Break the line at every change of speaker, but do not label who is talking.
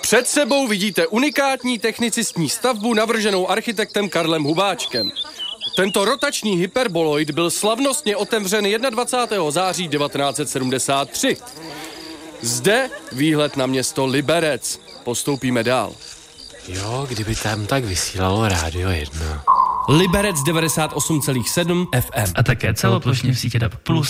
Před sebou vidíte unikátní technicistní stavbu navrženou architektem Karlem Hubáčkem. Tento rotační hyperboloid byl slavnostně otevřen 21. září 1973. Zde výhled na město Liberec. Postoupíme dál.
Jo, kdyby tam tak vysílalo Rádio 1.
Liberec 98,7 FM.
A také celoplošně v sítě DAB+.